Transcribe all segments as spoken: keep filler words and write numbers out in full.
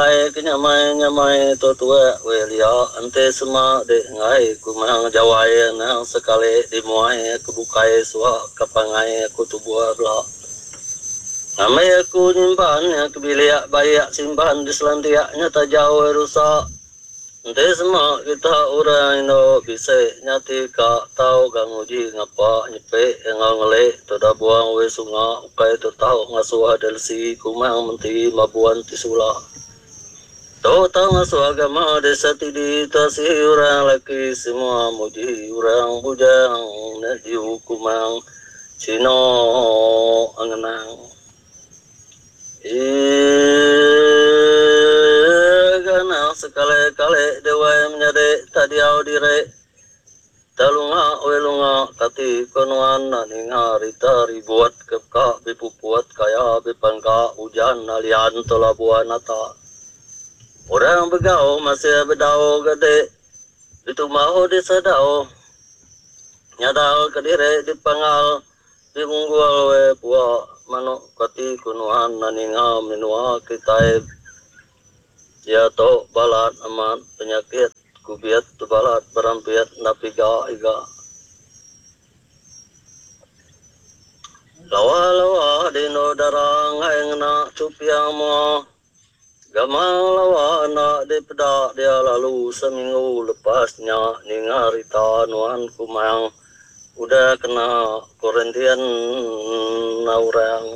kai kenyamai nyamai to tua welia ante sema de ngai kumang jawai nang sekali di muai kebukai suah kapangai aku tubuh bla namai aku nyimpan ya kebiliak bayak simpan di selantiaknya tak jauh rusak ante sema kita orang Indo bisa nyati ka tahu gang uji ngapa nyepe ngale to da buang we sunga ukai to tahu ngasuh delsi kumang menti mabuan tisula. Tahu tahu ngasuh agama desa tidi tasi orang laki semua muji orang bujang nadi hukumang Cino angenang. Gana sekali-kali dewa menyade tadiau dire talunga welunga kati konuan naninga rita ribuat kepka bipupuat kaya bipangka hujan nalian tolabuan nata. Orang begau masih bedau gede itu mahu disadau nyadal kedire dipangal dimunggual we puak manuk kati kunuan naninga minua kitai ya to balat amat penyakit kubiat tu balat berampiat napiga iga lawa lawa dino darang ngena cupiang mo gamal lawa anak di pedak dia lalu seminggu lepasnya ningarita nuan kumang udah kena korentian naurang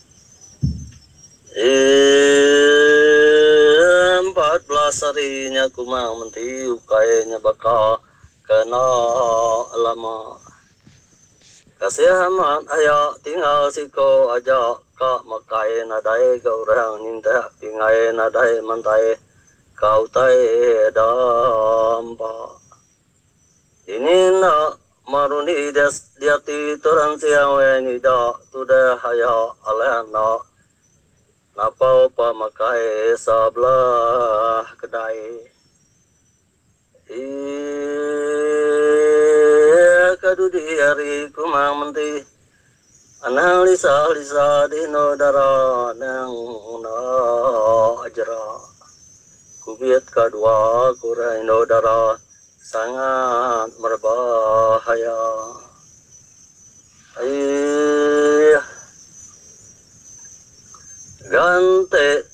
empat belas harinya kumang menti ukainya bakal kena lama kasih amat ayah tinggal siko aja kak makai nadai kau orang ninda pingai nadai mantai kau tai dampa ini nak maruni des diati toran siang weni da tuda haya alena napau pamakai sablah kedai iya kadudi hari kumang menti analisa lisa dino dara nang na ajra kubiat kadua kurai no dara sangat berbahaya. Ayah gante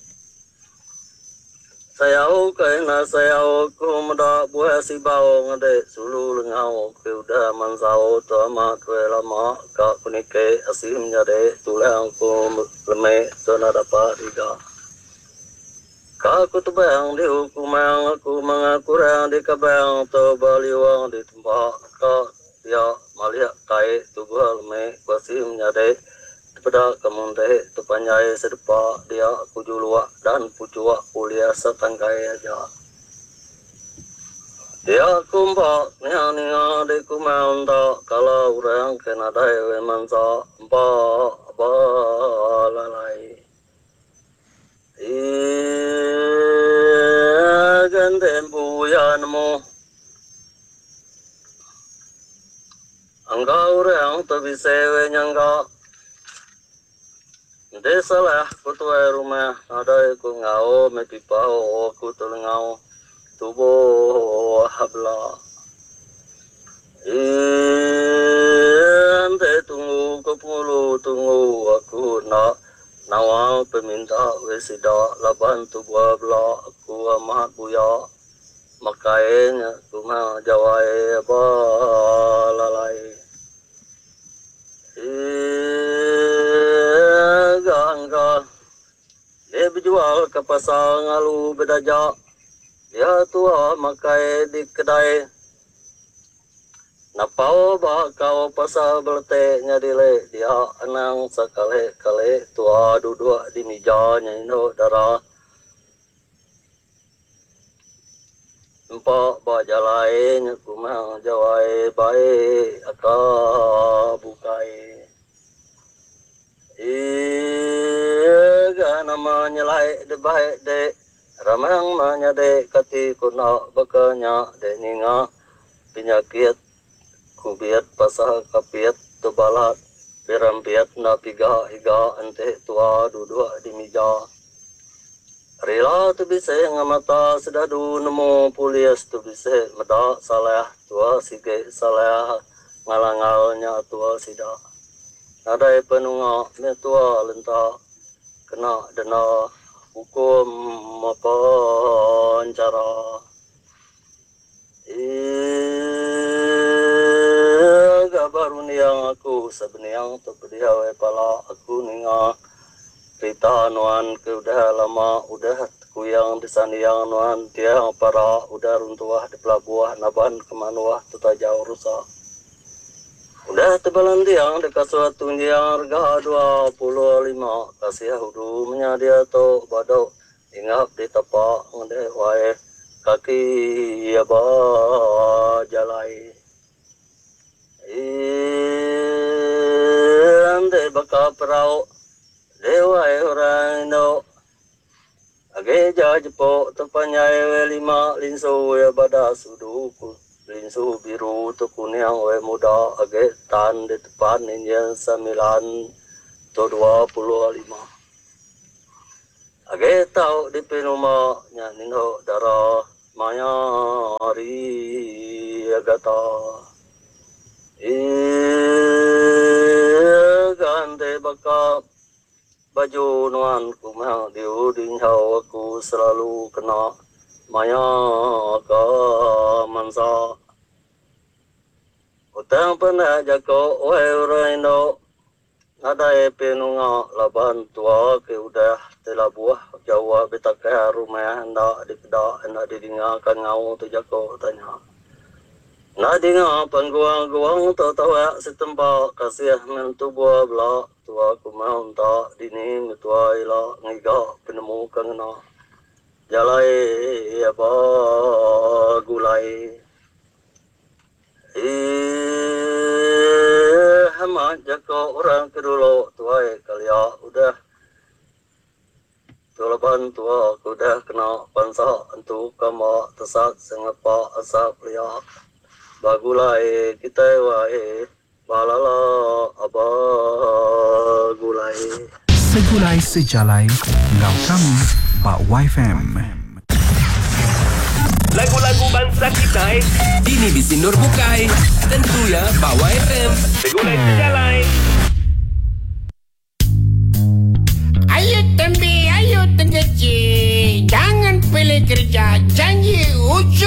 sayau kena sayau kumda buah si bau ngade sulu lengau keuda mansau to ma kue lama ka kunike asim nyade tulang kum leme to nadapa riga kaku tu bang di hukumang aku mengakurang di kabang to baliwang di tempat ka ya maliak kai tu gua leme kuasim nyade pada kemunte tu panjai sedepa dia kujulua dan pucua kuliah setangkai aja dia kumpa nia nia de kumang ta kalau orang kena dai we mansa ba ba lalai i gandem buyanmu angkau orang tu bisa we nyangka desa lah kutuai rumah ada ku ngau mepipau ku tulengau tubuh habla ente tunggu kepulu tunggu aku nak nawang peminta wesida laban tubuh habla aku amat buya makanya ku mah jawai apa lalai gangga dia berjual ke pasar ngalu bedajak dia tua makai di kedai napau bakau pasar berteknya dile dia anang sekali-kali tua duduk di mijanya ini darah empat baja lain kumang jawai baik akak bukai iya namanya laik de baik de ramang manya de kati kuna bakanya de ninga penyakit kubiat pasal kapiat tebalat pirampiat na piga iga ante tua duduk di mija Rila tu bisa ngamata sedadu nemu pulias tu bisa meda salah tua sige salah ngalangalnya tua sida. Ada penunga me tua lenta kena dena hukum apa cara. Eh gabarun yang aku sebenarnya tu dia pala aku ninga cerita nuan ke udah lama udah ku yang di sana yang nuan dia para udah runtuah di pelabuhan naban kemanuah tu tak jauh rusak udah tebalan tiang dekat suatu yang harga dua puluh lima kasih hudumnya dia tu badau ingat di tapak ngede wae kaki ya ba jalai eh ande baka perau dewa orang Indo age jajepo tepanyai lima linsu ya bada suduku linsu biru tu kuning we muda age tan di depan ini sembilan tu dua puluh lima age tau di penuma nyanino darah maya hari agata eh gante bakap baju nuan ku mah diuding hau aku selalu kena maya ka mansa utang pernah jako oi reno ada penunga laban tua ke udah telah buah jawa betaka rumah anda di kedak anda didingakan ngau tu jako tanya na dinga pangguang-guang tu tawa setempat kasih mentu buah belak tua ku mau tak dini tua ila ngiga penemu kangna jalai apa gulai eh hama jako orang kedulu tua kalia udah tulaban tua ku dah kena pansa untuk kama tesat sengapa asap liak bagulai kita wae balala apa gulai segulai sejalai ngau kami Bak Y F M. Lagu-lagu bangsa kita ini di Sinur Bukai tentu ya Bak Y F M segulai sejalai. Ayo tembi, ayo tenggeci, jangan pilih kerja janji ujung.